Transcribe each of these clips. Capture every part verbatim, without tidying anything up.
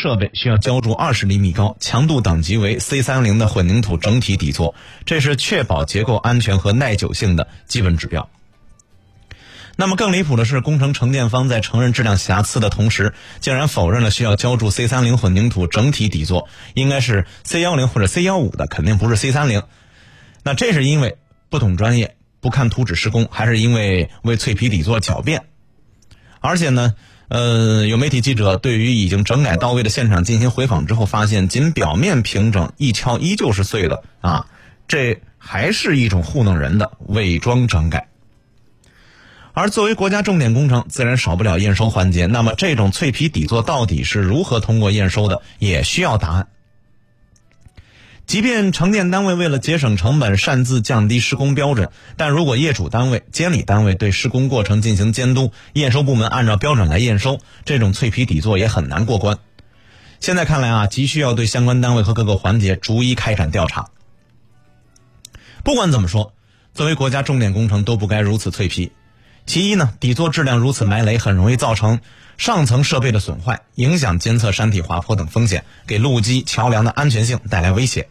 设备需要浇筑二十厘米高、强度等级为 C 三十 的混凝土整体底座，这是确保结构安全和耐久性的基本指标。那么更离谱的是，工程承建方在承认质量瑕疵的同时，竟然否认了需要浇筑 C 三十 混凝土整体底座，应该是 C 十 或者 C 十五 的，肯定不是 C 三十。那这是因为不懂专业，不看图纸施工，还是因为为脆皮底座狡辩？而且呢，呃，有媒体记者对于已经整改到位的现场进行回访之后，发现仅表面平整，一敲依旧是碎的啊，这还是一种糊弄人的伪装整改。而作为国家重点工程，自然少不了验收环节。那么这种脆皮底座到底是如何通过验收的，也需要答案。即便承建单位为了节省成本擅自降低施工标准，但如果业主单位、监理单位对施工过程进行监督，验收部门按照标准来验收，这种脆皮底座也很难过关。现在看来啊，急需要对相关单位和各个环节逐一开展调查。不管怎么说，作为国家重点工程都不该如此脆皮。其一呢，底座质量如此埋雷，很容易造成上层设备的损坏，影响监测山体滑坡等风险，给路基、桥梁的安全性带来威胁。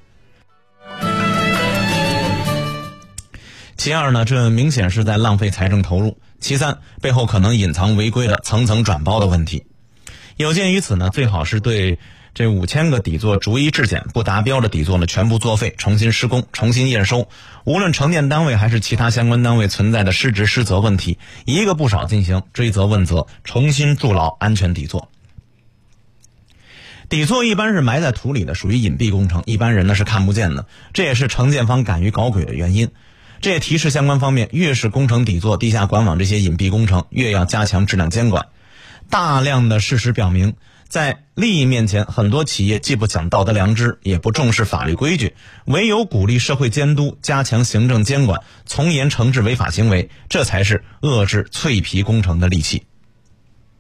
其二呢，这明显是在浪费财政投入。其三，背后可能隐藏违规的层层转包的问题。有鉴于此呢，最好是对这五千个底座逐一质检，不达标的底座呢全部作废，重新施工，重新验收。无论承建单位还是其他相关单位存在的失职失责问题，一个不少进行追责问责，重新筑牢安全底座。底座一般是埋在土里的，属于隐蔽工程，一般人呢是看不见的，这也是承建方敢于搞鬼的原因。这也提示相关方面，越是工程底座、地下管网这些隐蔽工程，越要加强质量监管。大量的事实表明，在利益面前，很多企业既不讲道德良知，也不重视法律规矩，唯有鼓励社会监督，加强行政监管，从严惩治违法行为，这才是遏制脆皮工程的利器。